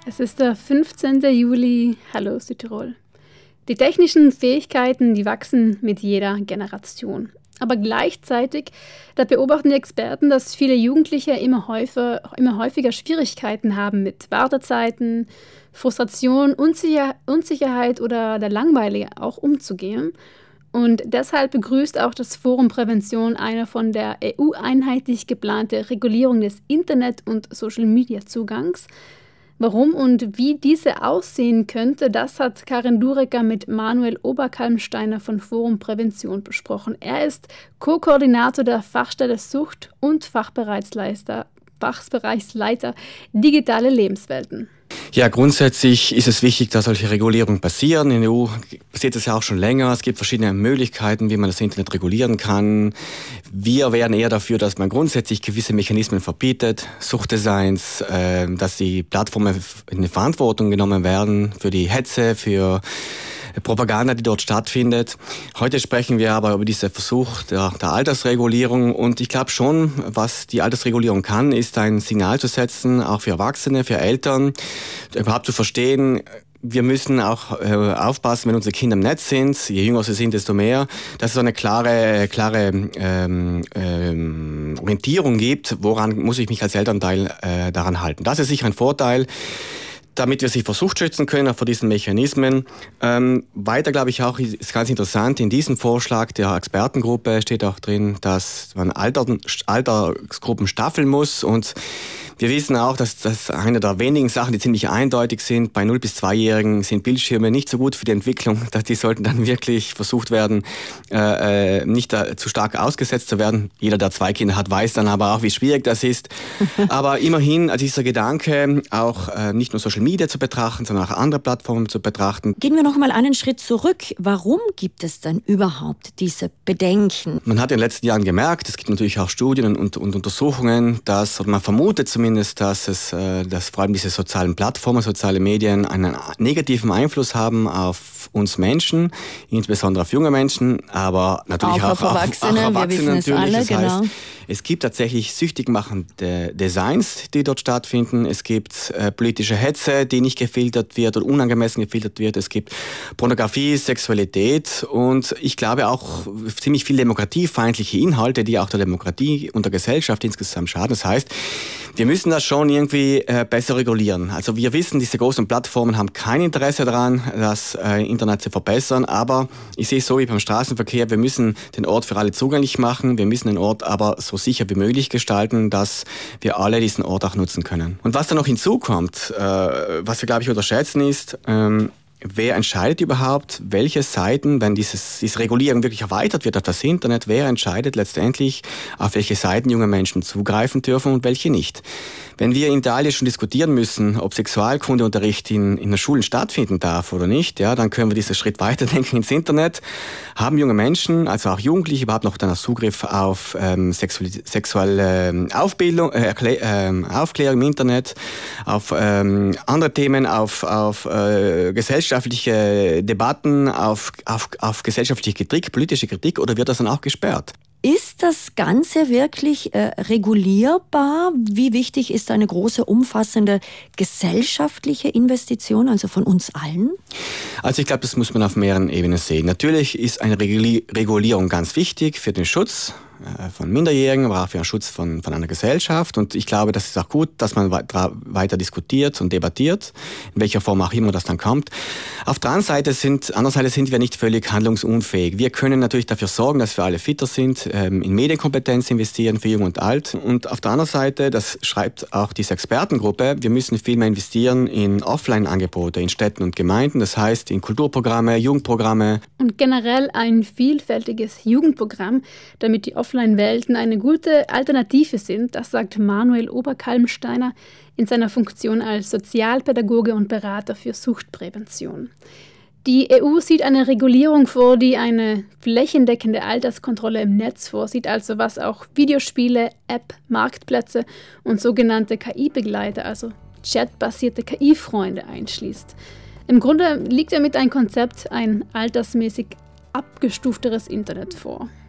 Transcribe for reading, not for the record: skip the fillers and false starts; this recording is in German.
Es ist der 15. Juli. Hallo Südtirol. Die technischen Fähigkeiten, die wachsen mit jeder Generation. Aber gleichzeitig, da beobachten die Experten, dass viele Jugendliche immer häufiger Schwierigkeiten haben mit Wartezeiten, Frustration, Unsicherheit oder der Langeweile auch umzugehen. Und deshalb begrüßt auch das Forum Prävention eine von der EU einheitlich geplante Regulierung des Internet- und Social-Media-Zugangs. Warum und wie diese aussehen könnte, das hat Karin Durecker mit Manuel Oberkalmsteiner von Forum Prävention besprochen. Er ist Co-Koordinator der Fachstelle Sucht und Fachbereichsleiter Digitale Lebenswelten. Ja, grundsätzlich ist es wichtig, dass solche Regulierungen passieren. In der EU passiert es ja auch schon länger. Es gibt verschiedene Möglichkeiten, wie man das Internet regulieren kann. Wir wären eher dafür, dass man grundsätzlich gewisse Mechanismen verbietet, Suchtdesigns, dass die Plattformen in die Verantwortung genommen werden für die Hetze, für Propaganda, die dort stattfindet. Heute sprechen wir aber über diesen Versuch der Altersregulierung und ich glaube schon, was die Altersregulierung kann, ist ein Signal zu setzen, auch für Erwachsene, für Eltern, überhaupt zu verstehen, wir müssen auch aufpassen, wenn unsere Kinder im Netz sind, je jünger sie sind, desto mehr, dass es so eine klare Orientierung gibt, woran muss ich mich als Elternteil daran halten. Das ist sicher ein Vorteil, damit wir sich vor Sucht schützen können, auch vor diesen Mechanismen. Weiter, glaube ich, auch ist ganz interessant, in diesem Vorschlag der Expertengruppe steht auch drin, dass man Altersgruppen staffeln muss und wir wissen auch, dass das eine der wenigen Sachen, die ziemlich eindeutig sind. Bei 0- bis 2-Jährigen sind Bildschirme nicht so gut für die Entwicklung. Die sollten dann wirklich versucht werden, nicht zu stark ausgesetzt zu werden. Jeder, der 2 Kinder hat, weiß dann aber auch, wie schwierig das ist. Aber immerhin dieser Gedanke, auch nicht nur Social Media zu betrachten, sondern auch andere Plattformen zu betrachten. Gehen wir noch mal einen Schritt zurück. Warum gibt es denn überhaupt diese Bedenken? Man hat in den letzten Jahren gemerkt, es gibt natürlich auch Studien und Untersuchungen, oder man vermutet zumindest, dass vor allem diese sozialen Plattformen, soziale Medien einen negativen Einfluss haben auf uns Menschen, insbesondere auf junge Menschen, aber natürlich auch auf Erwachsene. Wir wissen es natürlich. alle, Das heißt, genau. Es gibt tatsächlich süchtig machende Designs, die dort stattfinden. Es gibt politische Hetze, die nicht gefiltert wird oder unangemessen gefiltert wird. Es gibt Pornografie, Sexualität und ich glaube auch ziemlich viel demokratiefeindliche Inhalte, die auch der Demokratie und der Gesellschaft insgesamt schaden. Das heißt, wir müssen das schon irgendwie besser regulieren. Also wir wissen, diese großen Plattformen haben kein Interesse daran, das Internet zu verbessern, aber ich sehe es so wie beim Straßenverkehr, wir müssen den Ort für alle zugänglich machen, wir müssen den Ort aber so sicher wie möglich gestalten, dass wir alle diesen Ort auch nutzen können. Und was da noch hinzukommt, was wir, glaube ich, unterschätzen ist, wer entscheidet überhaupt, welche Seiten, wenn diese Regulierung wirklich erweitert wird auf das Internet, wer entscheidet letztendlich, auf welche Seiten junge Menschen zugreifen dürfen und welche nicht? Wenn wir in Italien schon diskutieren müssen, ob Sexualkundeunterricht in den Schulen stattfinden darf oder nicht, ja, dann können wir diesen Schritt weiterdenken ins Internet. Haben junge Menschen, also auch Jugendliche, überhaupt noch dann Zugriff auf sexuelle Aufklärung im Internet, auf andere Themen, auf gesellschaftliche Debatten, auf gesellschaftliche Kritik, politische Kritik, oder wird das dann auch gesperrt? Ist das Ganze wirklich regulierbar? Wie wichtig ist eine große, umfassende gesellschaftliche Investition, also von uns allen? Also ich glaube, das muss man auf mehreren Ebenen sehen. Natürlich ist eine Regulierung ganz wichtig für den Schutz von Minderjährigen, aber auch für den Schutz von einer Gesellschaft. Und ich glaube, das ist auch gut, dass man weiter diskutiert und debattiert, in welcher Form auch immer das dann kommt. Auf der anderen Seite sind wir nicht völlig handlungsunfähig. Wir können natürlich dafür sorgen, dass wir alle fitter sind, in Medienkompetenz investieren für Jung und Alt. Und auf der anderen Seite, das schreibt auch diese Expertengruppe, wir müssen viel mehr investieren in Offline-Angebote in Städten und Gemeinden, das heißt in Kulturprogramme, Jugendprogramme. Und generell ein vielfältiges Jugendprogramm, damit die Offline-Welten eine gute Alternative sind, das sagt Manuel Oberkalmsteiner in seiner Funktion als Sozialpädagoge und Berater für Suchtprävention. Die EU sieht eine Regulierung vor, die eine flächendeckende Alterskontrolle im Netz vorsieht, also was auch Videospiele, App-Marktplätze und sogenannte KI-Begleiter, also chatbasierte KI-Freunde einschließt. Im Grunde liegt damit ein Konzept, ein altersmäßig abgestufteres Internet vor.